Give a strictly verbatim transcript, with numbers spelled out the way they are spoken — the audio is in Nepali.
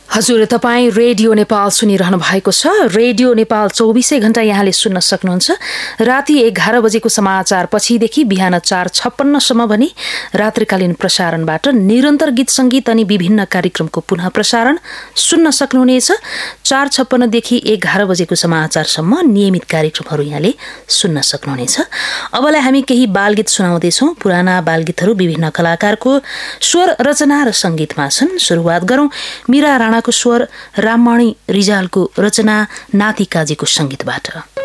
हजुर, तपाईँ रेडियो नेपाल सुनिरहनु भएको छ। रेडियो नेपाल चौबिसै घण्टा यहाँले सुन्न सक्नुहुन्छ। राति एघार बजेको समाचार पछिदेखि बिहान चार छप्पन्नसम्म भनी रात्रिकालीन प्रसारणबाट निरन्तर गीत सङ्गीत अनि विभिन्न कार्यक्रमको पुनः प्रसारण सुन्न सक्नुहुनेछ। चार छप्पन्नदेखि एघार बजेको समाचारसम्म नियमित कार्यक्रमहरू यहाँले सुन्न सक्नुहुनेछ। अबलाई हामी केही बालगीत सुनाउँदैछौँ। पुराना बालगीतहरू विभिन्न कलाकारको स्वर रचना र सङ्गीतमा छन्। सुरुवात गरौँ मीरा राणा को स्वर, राममणि रिजालको रचना, नाति काजीको संगीतबाट।